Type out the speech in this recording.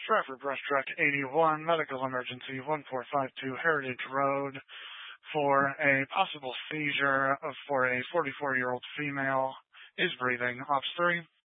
Stratford Brush Truck 81, medical emergency 1452 Heritage Road for a possible seizure for a 44-year-old female. Is breathing. Ops 3.